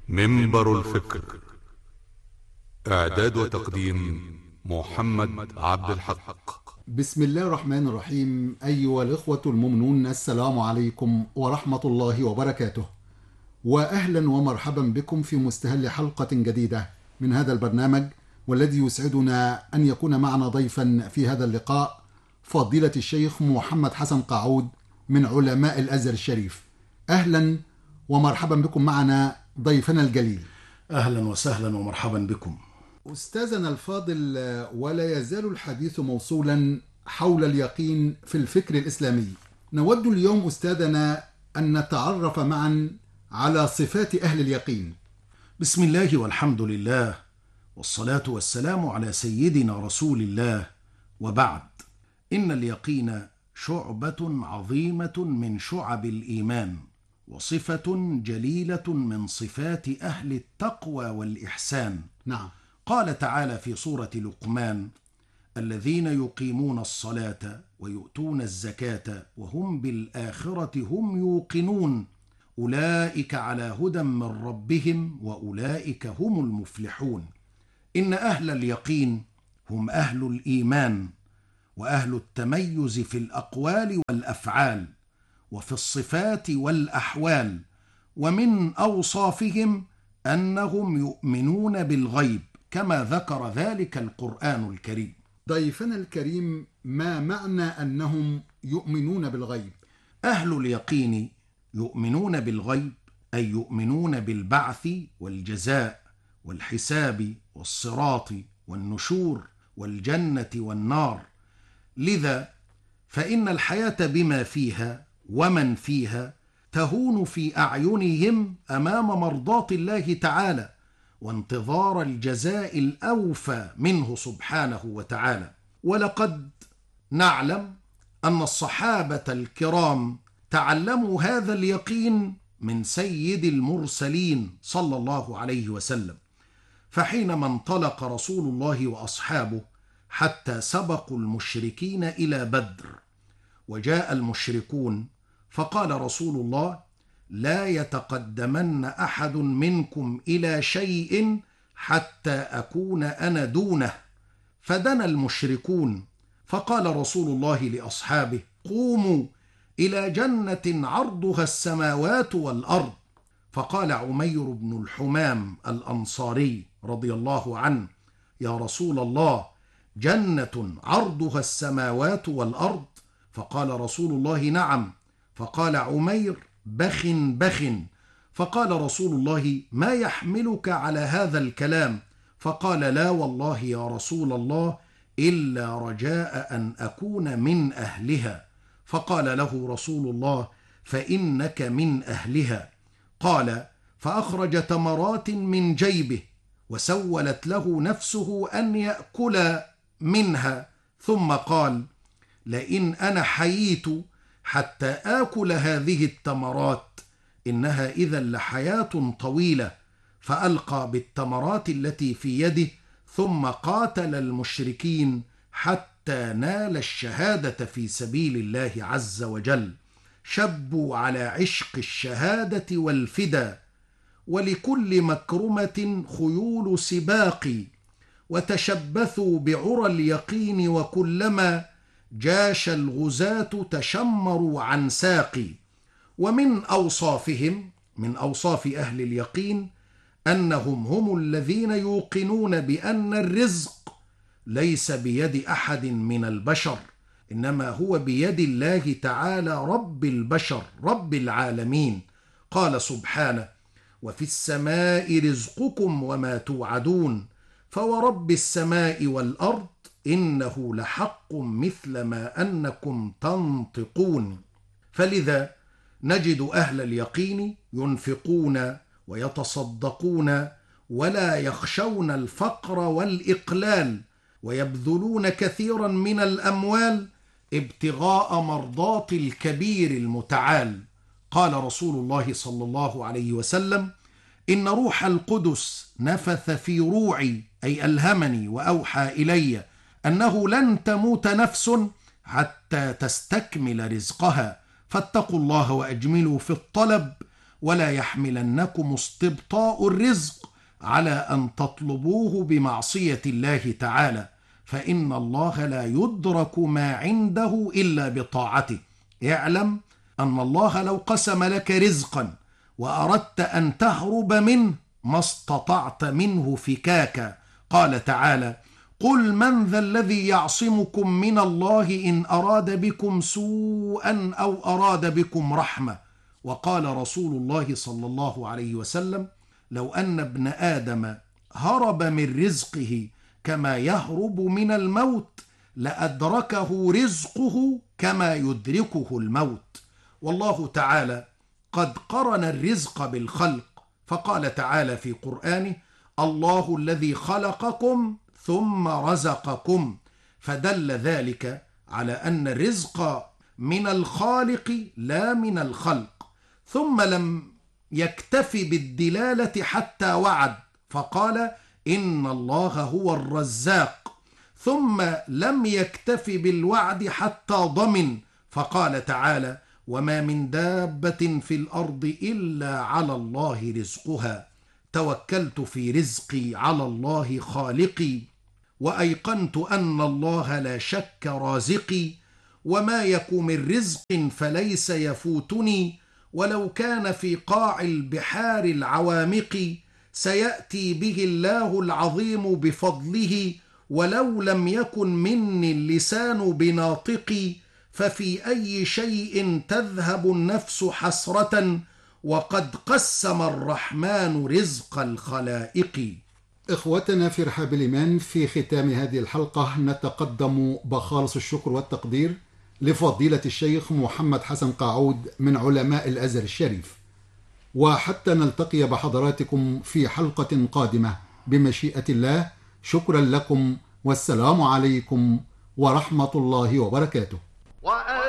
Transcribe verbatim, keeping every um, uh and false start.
منبر الفكر. إعداد وتقديم محمد عبد الحق. بسم الله الرحمن الرحيم. أيها الإخوة المؤمنون، السلام عليكم ورحمة الله وبركاته، وأهلا ومرحبا بكم في مستهل حلقة جديدة من هذا البرنامج، والذي يسعدنا أن يكون معنا ضيفا في هذا اللقاء فضيلة الشيخ محمد حسن قاعود من علماء الأزهر الشريف. أهلا ومرحبا بكم معنا ضيفنا الجليل. أهلا وسهلا ومرحبا بكم أستاذنا الفاضل، ولا يزال الحديث موصولا حول اليقين في الفكر الإسلامي. نود اليوم أستاذنا أن نتعرف معا على صفات أهل اليقين. بسم الله والحمد لله، والصلاة والسلام على سيدنا رسول الله، وبعد. إن اليقين شعبة عظيمة من شعب الإيمان، وصفة جليلة من صفات أهل التقوى والإحسان. نعم. قال تعالى في سورة لقمان: الذين يقيمون الصلاة ويؤتون الزكاة وهم بالآخرة هم يوقنون أولئك على هدى من ربهم وأولئك هم المفلحون. إن أهل اليقين هم أهل الإيمان وأهل التميز في الأقوال والأفعال وفي الصفات والأحوال، ومن أوصافهم أنهم يؤمنون بالغيب كما ذكر ذلك القرآن الكريم. ضيفنا الكريم، ما معنى أنهم يؤمنون بالغيب؟ أهل اليقين يؤمنون بالغيب أي يؤمنون بالبعث والجزاء والحساب والصراط والنشور والجنة والنار. لذا فإن الحياة بما فيها ومن فيها تهون في أعينهم أمام مرضاة الله تعالى وانتظار الجزاء الأوفى منه سبحانه وتعالى. ولقد نعلم أن الصحابة الكرام تعلموا هذا اليقين من سيد المرسلين صلى الله عليه وسلم، فحينما انطلق رسول الله وأصحابه حتى سبقوا المشركين إلى بدر، وجاء المشركون فقال رسول الله: لا يتقدمن أحد منكم إلى شيء حتى أكون أنا دونه. فدنا المشركون فقال رسول الله لأصحابه: قوموا إلى جنة عرضها السماوات والأرض. فقال عمير بن الحمام الأنصاري رضي الله عنه: يا رسول الله، جنة عرضها السماوات والأرض؟ فقال رسول الله: نعم. فقال عمير: بخ بخ. فقال رسول الله: ما يحملك على هذا الكلام؟ فقال: لا والله يا رسول الله، إلا رجاء أن أكون من أهلها. فقال له رسول الله: فإنك من أهلها. قال: فأخرج تمرات من جيبه وسولت له نفسه أن يأكل منها، ثم قال: لئن أنا حييت حتى آكل هذه التمرات إنها إذا لحياة طويلة. فألقى بالتمرات التي في يده، ثم قاتل المشركين حتى نال الشهادة في سبيل الله عز وجل. شبوا على عشق الشهادة والفدا، ولكل مكرمة خيول سباق، وتشبثوا بعرى اليقين، وكلما جاش الغزاة تشمروا عن ساقي. ومن أوصافهم، من أوصاف أهل اليقين، أنهم هم الذين يوقنون بأن الرزق ليس بيد أحد من البشر، إنما هو بيد الله تعالى رب البشر رب العالمين. قال سبحانه: وفي السماء رزقكم وما توعدون فورب السماء والأرض إنه لحق مثل ما أنكم تنطقون. فلذا نجد أهل اليقين ينفقون ويتصدقون ولا يخشون الفقر والإقلال، ويبذلون كثيرا من الأموال ابتغاء مرضات الكبير المتعال. قال رسول الله صلى الله عليه وسلم: إن روح القدس نفث في روعي، أي ألهمني وأوحى إلي، أنه لن تموت نفس حتى تستكمل رزقها، فاتقوا الله وأجملوا في الطلب، ولا يحملنكم استبطاء الرزق على أن تطلبوه بمعصية الله تعالى، فإن الله لا يدرك ما عنده إلا بطاعته. اعلم أن الله لو قسم لك رزقا وأردت أن تهرب منه ما استطعت منه فكاكا. قال تعالى: قل من ذا الذي يعصمكم من الله إن أراد بكم سوءا أو أراد بكم رحمة. وقال رسول الله صلى الله عليه وسلم: لو أن ابن آدم هرب من رزقه كما يهرب من الموت لأدركه رزقه كما يدركه الموت. والله تعالى قد قرن الرزق بالخلق، فقال تعالى في قرآنه: الله الذي خلقكم ثم رزقكم، فدل ذلك على أن الرزق من الخالق لا من الخلق. ثم لم يكتفي بالدلالة حتى وعد، فقال: إن الله هو الرزاق. ثم لم يكتفي بالوعد حتى ضمن، فقال تعالى: وما من دابة في الأرض إلا على الله رزقها، توكلت في رزقي على الله خالقي، وأيقنت أن الله لا شك رازقي، وما يكن من رزق فليس يفوتني، ولو كان في قاع البحار العوامق سيأتي به الله العظيم بفضله، ولو لم يكن مني اللسان بناطقي، ففي أي شيء تذهب النفس حسرة، وقد قسم الرحمن رزق الخلائق. إخوتنا في رحاب الإيمان، في ختام هذه الحلقة نتقدم بخالص الشكر والتقدير لفضيلة الشيخ محمد حسن قاعود من علماء الأزهر الشريف، وحتى نلتقي بحضراتكم في حلقة قادمة بمشيئة الله، شكرا لكم، والسلام عليكم ورحمة الله وبركاته.